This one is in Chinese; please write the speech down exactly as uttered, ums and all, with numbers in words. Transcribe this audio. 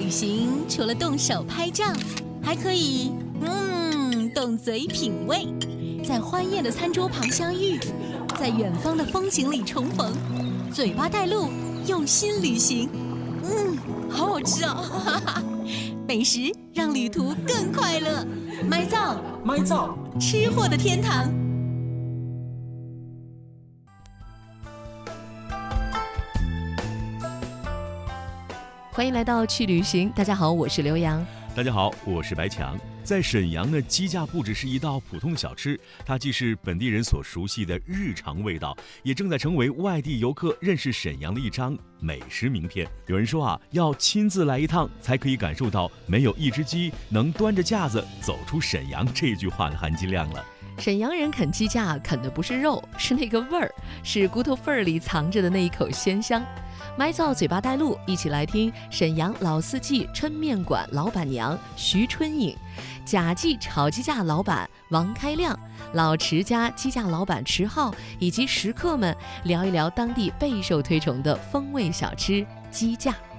旅行除了动手拍照，还可以嗯动嘴品味，在欢宴的餐桌旁相遇，在远方的风景里重逢，嘴巴带路，用心旅行。嗯，好好吃哦！美食让旅途更快乐。麦造， 麦造， 吃货的天堂。欢迎来到去旅行，大家好，我是刘洋。 大家好，我是白强。在沈阳呢，鸡架不只是一道普通的小吃，它既是本地人所熟悉的日常味道，也正在成为外地游客认识沈阳的一张美食名片。有人说啊，要亲自来一趟，才可以感受到没有一只鸡能端着架子走出沈阳这句话的含金量了。 沈阳人啃鸡架啃的不是肉，是那个味儿，是骨头缝儿里藏着的那一口鲜香。麦造嘴巴带路，一起来听沈阳老四季抻面馆老板娘徐春颖，贾记炒鸡架老板王开亮，老池家鸡架老板池浩，以及食客们聊一聊当地备受推崇的风味小吃鸡架。